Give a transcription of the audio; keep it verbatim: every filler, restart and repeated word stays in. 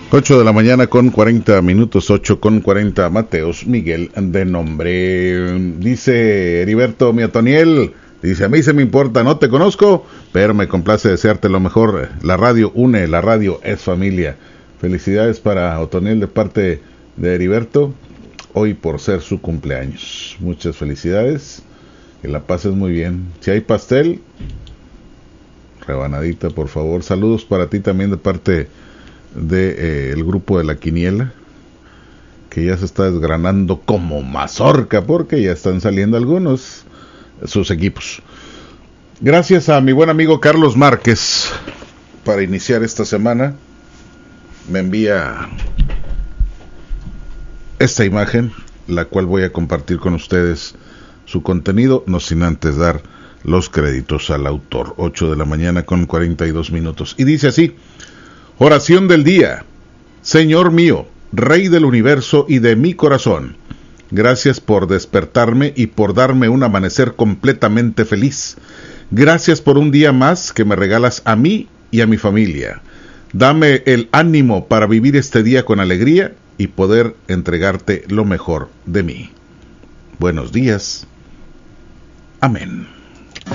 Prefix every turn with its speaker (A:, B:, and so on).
A: ocho de la mañana con cuarenta minutos, ocho con cuarenta. Mateos Miguel de nombre. Dice Heriberto Miatoniel, dice: a mí se me importa, no te conozco, pero me complace desearte lo mejor. La radio une, la radio es familia. Felicidades para Otoniel de parte de Heriberto, hoy por ser su cumpleaños. Muchas felicidades, que la pases muy bien. Si hay pastel, rebanadita por favor. Saludos para ti también de parte de eh, el grupo de la quiniela, que ya se está desgranando como mazorca, porque ya están saliendo algunos sus equipos. Gracias a mi buen amigo Carlos Márquez, para iniciar esta semana me envía esta imagen, la cual voy a compartir con ustedes su contenido, no sin antes dar los créditos al autor. Ocho de la mañana con cuarenta y dos minutos, y dice así: oración del día. Señor mío, Rey del universo y de mi corazón, gracias por despertarme y por darme un amanecer completamente feliz. Gracias por un día más que me regalas a mí y a mi familia. Dame el ánimo para vivir este día con alegría y poder entregarte lo mejor de mí. Buenos días. Amén.